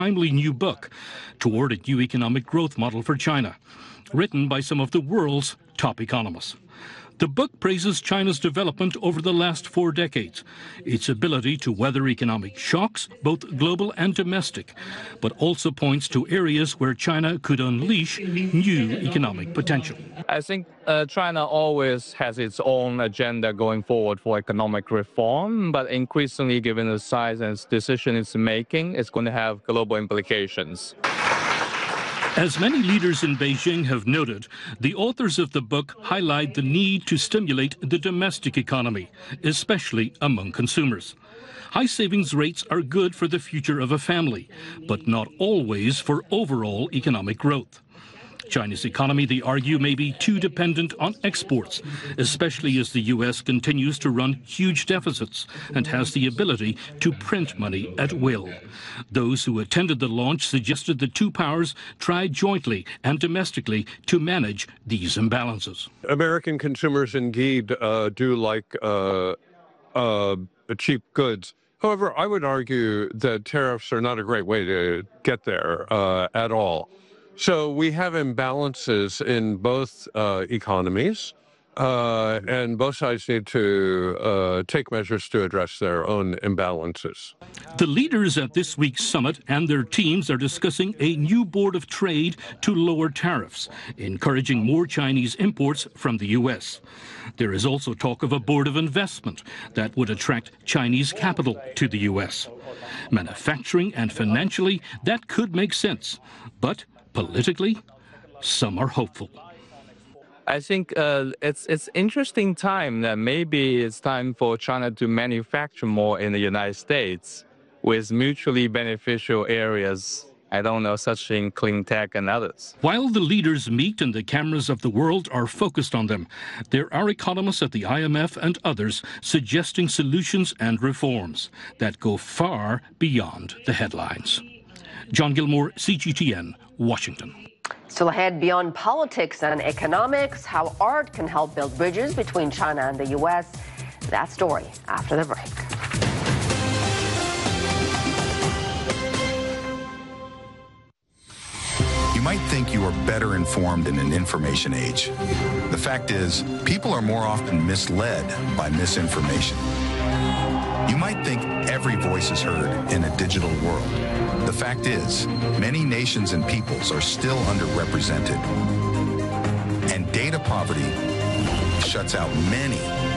timely new book toward a new economic growth model for China, written by some of the world's top economists. The book praises China's development over the last 4 decades, its ability to weather economic shocks, both global and domestic, but also points to areas where China could unleash new economic potential. I think China always has its own agenda going forward for economic reform, but increasingly, given the size and decision it's making, it's going to have global implications. As many leaders in Beijing have noted, the authors of the book highlight the need to stimulate the domestic economy, especially among consumers. High savings rates are good for the future of a family, but not always for overall economic growth. China's economy, they argue, may be too dependent on exports, especially as the U.S. continues to run huge deficits and has the ability to print money at will. Those who attended the launch suggested the two powers try jointly and domestically to manage these imbalances. American consumers indeed do like cheap goods. However, I would argue that tariffs are not a great way to get there at all. So we have imbalances in both economies, and both sides need to take measures to address their own imbalances. The leaders at this week's summit and their teams are discussing a new board of trade to lower tariffs, encouraging more Chinese imports from the U.S. There is also talk of a board of investment that would attract Chinese capital to the U.S. Manufacturing and financially, that could make sense, but politically, some are hopeful. I think it's interesting time that maybe it's time for China to manufacture more in the United States with mutually beneficial areas, I don't know, such in clean tech and others. While the leaders meet and the cameras of the world are focused on them, there are economists at the IMF and others suggesting solutions and reforms that go far beyond the headlines. John Gilmore, CGTN, Washington. Still ahead, beyond politics and economics, how art can help build bridges between China and the U.S. That story after the break. You might think you are better informed in an information age. The fact is, people are more often misled by misinformation. You might think every voice is heard in a digital world. The fact is, many nations and peoples are still underrepresented. And data poverty shuts out many.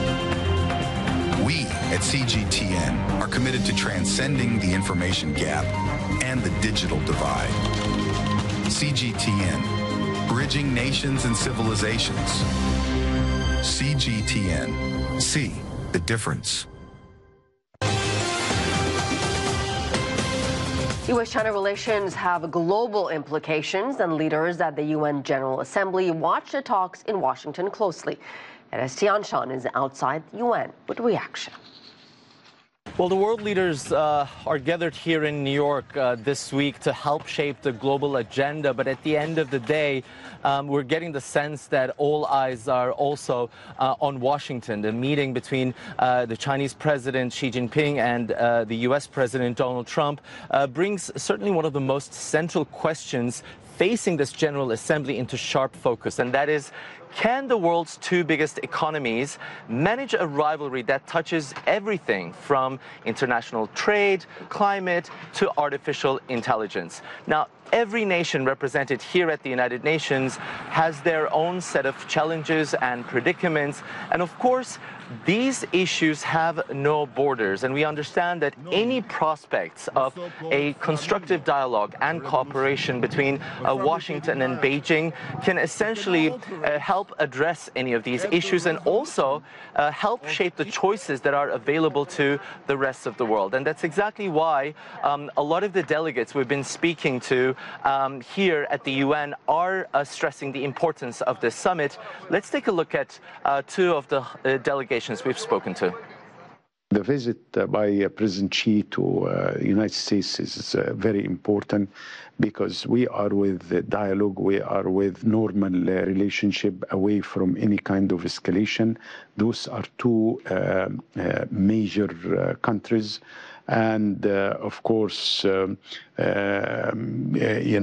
We at CGTN are committed to transcending the information gap and the digital divide. CGTN, bridging nations and civilizations. CGTN, see the difference. U.S.-China relations have global implications, and leaders at the UN General Assembly watch the talks in Washington closely. And as Tian Shan is outside the UN with reaction. Well, the world leaders are gathered here in New York this week to help shape the global agenda. But at the end of the day, we're getting the sense that all eyes are also on Washington. The meeting between the Chinese President Xi Jinping and the U.S. President Donald Trump brings certainly one of the most central questions facing this General Assembly into sharp focus, and that is, can the world's two biggest economies manage a rivalry that touches everything from international trade, climate, to artificial intelligence? Now, every nation represented here at the United Nations has their own set of challenges and predicaments, and of course, these issues have no borders, and we understand that any prospects of a constructive dialogue and cooperation between Washington and Beijing can essentially help address any of these issues and also help shape the choices that are available to the rest of the world. And that's exactly why a lot of the delegates we've been speaking to here at the UN are stressing the importance of this summit. Let's take a look at two of the delegations we've spoken to. The visit by President Xi to the United States is very important because we are with dialogue, we are with normal relationship away from any kind of escalation. Those are two major countries. And of course,